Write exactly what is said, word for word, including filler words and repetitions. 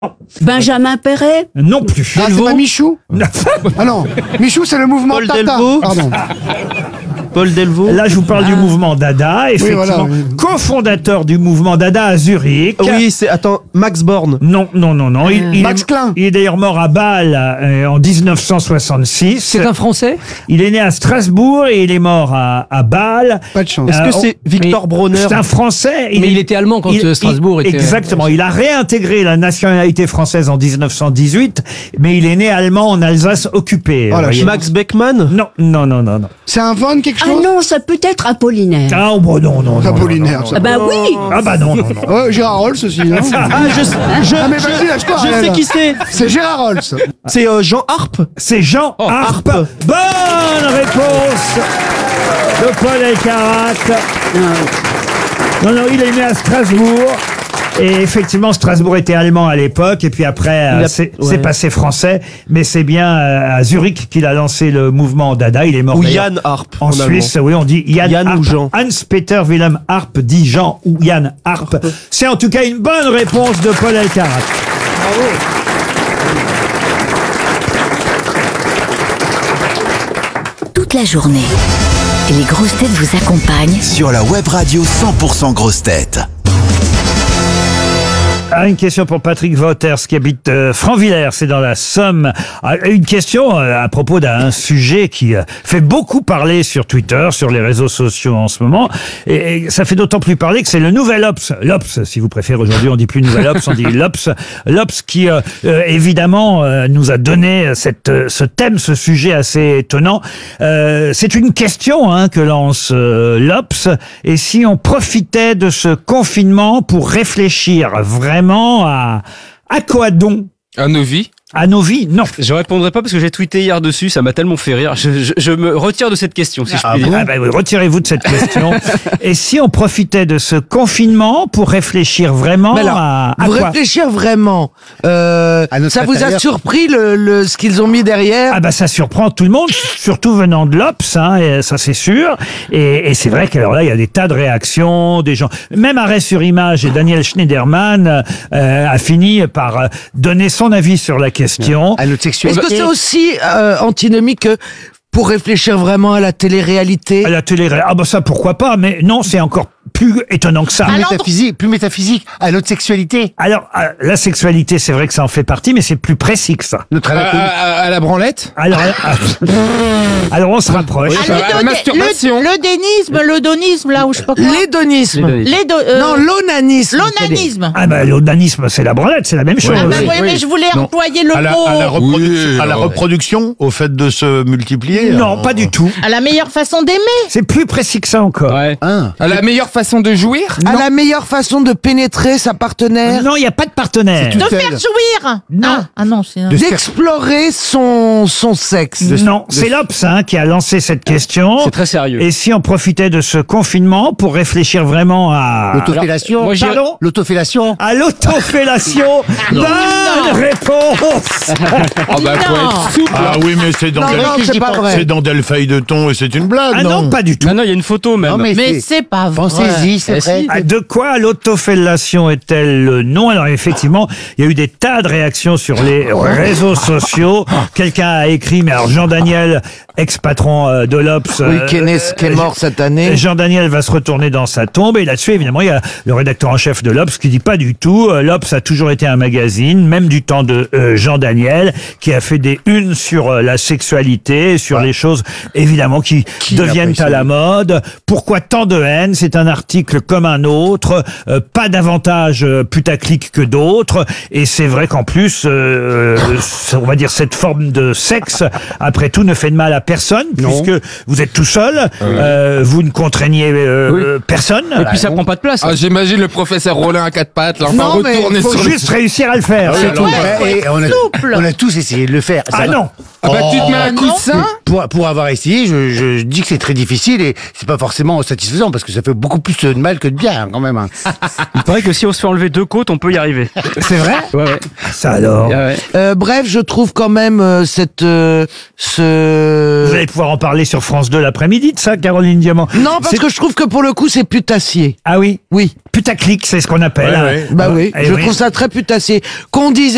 Benjamin Perret? Non plus. Ah, c'est pas Michou? Non. Ah non, Michou, c'est le mouvement Paul Tata. Delvaux. Pardon. Paul Delvaux. Là, je vous parle du mouvement Dada, effectivement, voilà, oui. cofondateur du mouvement Dada à Zurich. Oui, c'est attends, Max Born. Non, non, non, non. Il, il Max est, Klein. il est d'ailleurs mort à Bâle euh, en dix-neuf cent soixante-six. C'est un Français? Il est né à Strasbourg et il est mort à, à Bâle. Pas de chance. Est-ce Euh, que c'est Victor Bronner? C'est un Français. Mais il était allemand quand, euh, Strasbourg était- Exactement. Il a réintégré la nationalité française en dix-neuf cent dix-huit, mais il est né allemand en Alsace occupée. Oh, la vous voyez. Max Beckmann? Non, non, non, non, non. C'est un Von quelque Ah chose? non, ça peut être Apollinaire. Ah, bon, non, non, non. Apollinaire, non, non, ça. Ah bah oui. non. Ah bah non, non, non. Ouais, Gérard Rolls aussi, non? Ah, je, je, Ah, mais vas-y, lâche-toi, je Ariel. sais qui c'est. C'est Gérard Rolls. C'est euh, Jean Harpe. C'est Jean Harpe. Harpe. Bonne réponse de Paul Elkarat. Non, non, il est né à Strasbourg. Et effectivement, Strasbourg était allemand à l'époque, et puis après, Il euh, a- c'est ouais. c'est passé français. Mais c'est bien euh, à Zurich qu'il a lancé le mouvement Dada. Il est mort Ou d'ailleurs Yann Harpe. en Suisse. Oui, on dit Yann, Yann ou Harpe. Jean. Hans-Peter Wilhelm Harpe dit Jean ou Yann Harpe. C'est en tout cas une bonne réponse de Paul Elkarat. Toute la journée, les grosses têtes vous accompagnent Sur la web radio cent pour cent grosses têtes. Ah, une question pour Patrick Wouters qui habite euh, Franvillers, c'est dans la Somme. Ah, une question euh, à propos d'un sujet qui euh, fait beaucoup parler sur Twitter, sur les réseaux sociaux en ce moment. Et, et ça fait d'autant plus parler que c'est le nouvel Ops. L'Ops, si vous préférez, aujourd'hui on dit plus nouvel Ops, on dit l'Ops. L'Ops qui, euh, euh, évidemment, euh, nous a donné cette, euh, ce thème, ce sujet assez étonnant. Euh, c'est une question hein, que lance euh, l'Ops. Et si on profitait de ce confinement pour réfléchir vraiment à, à quoi donc? À nos vies. À nos vies? Non. Je répondrai pas parce que j'ai tweeté hier dessus, ça m'a tellement fait rire. Je, je, je me retire de cette question, si je puis dire. Ah ben oui, retirez-vous de cette question. Et si on profitait de ce confinement pour réfléchir vraiment Mais alors, à, à vous quoi? réfléchir vraiment, euh, À notre ça vous a intérieur. surpris le, le, ce qu'ils ont mis derrière? Ah bah ça surprend tout le monde, surtout venant de l'Ops, hein, et ça c'est sûr. Et, et c'est vrai qu'alors là il y a des tas de réactions, des gens. Même Arrêt sur Image et Daniel Schneiderman euh, a fini par euh, donner son avis sur la question. À notre Est-ce sexualité. que c'est aussi euh, antinomique que pour réfléchir vraiment à la télé-réalité? À la télé, ah bah ça pourquoi pas, mais non, c'est encore plus étonnant que ça. Plus métaphysique, plus métaphysique. À notre sexualité. Alors, euh, la sexualité, c'est vrai que ça en fait partie, mais c'est plus précis que ça. Notre À, anatomie. à- à la branlette. Alors, euh, alors on se rapproche. Ah, la Le- masturbation. Le, l'œdénisme, l'odonisme, là où je sais pas quoi. L'hédonisme. L'édo- euh, Non, l'onanisme. l'onanisme. Ah bah l'onanisme, c'est la branlette, c'est la même chose. Ah bah oui, oui, mais je voulais Non. employer le À la, mot à la reproduction, Oui, à la ouais. reproduction, au fait de se multiplier. Non, euh, pas du tout. à la meilleure façon d'aimer. C'est plus précis que ça encore. Ouais. Hein. À la meilleure façon de jouir. À la meilleure façon de pénétrer sa partenaire? Non, il n'y a pas de partenaire. C'est De tout faire elle. jouir. Non. Ah, ah non, c'est... De- D'explorer son, son sexe. Non, c'est l'Ops hein, qui a lancé cette question. C'est très sérieux. Et si on profitait de ce confinement pour réfléchir vraiment à... L'autofellation. moi, j'irais- Pardon L'autofellation. À l'autofellation. Bonne réponse. Ah bah faut Non. être souple. Ah oui, mais c'est dans, Non, Del- non, c'est pas vrai. c'est dans Delphi de Thon et c'est une blague, Ah non, pas du tout. Ah non, il y a une photo même. Non, mais, Mais c'est- c'est pas vrai. Pensez-y, c'est Eh vrai. si. Ah, de quoi l'autofellation est-elle le nom? Alors effectivement, il y a eu des tas de réactions sur les réseaux sociaux. Quelqu'un a écrit, mais alors Jean-Daniel, ex-patron euh, de l'Obs, Oui, euh, qui est, né- qui est mort cette année. Jean-Daniel va se retourner dans sa tombe et là-dessus, évidemment, il y a le rédacteur en chef de l'Obs qui dit pas du tout. Euh, L'Obs a toujours été un magazine, même du temps de euh, Jean-Daniel, qui a fait des unes sur euh, la sexualité, sur les choses, évidemment, qui, n'a deviennent pas à essayé? la mode. Pourquoi tant de haine? C'est un article comme un autre, euh, pas davantage euh, putaclic que d'autres. Et c'est vrai qu'en plus, euh, on va dire cette forme de sexe, après tout, ne fait de mal à personne, Non. puisque vous êtes tout seul, euh, vous ne contraignez euh, personne. Et puis ça prend pas de place. Ah, j'imagine le professeur Rollin à quatre pattes, là, enfin Non, mais retourner Faut sur le... juste réussir à le faire, c'est tout. Ouais, et on, a, souple. on a tous essayé de le faire. Ça Ah va. non. Ah bah tu te mets un Oh, coussin. non. Pour, pour avoir essayé, je, je, je dis que c'est très difficile et c'est pas forcément satisfaisant parce que ça fait beaucoup plus de mal que de bien hein, quand même. Hein. Il paraît que si on se fait enlever deux côtes, on peut y arriver. C'est vrai? Ouais, ouais. Ça alors. Ah ouais. Euh, bref, je trouve quand même euh, cette... euh, ce... Vous allez pouvoir en parler sur France deux l'après-midi de ça, Caroline Diamant. Non, parce C'est- que je trouve que pour le coup, c'est putassier. Ah oui? Oui. Putaclic, c'est ce qu'on appelle. Ouais, hein. ouais. Bah oui, Eh je oui. trouve ça très putassier. Qu'on dise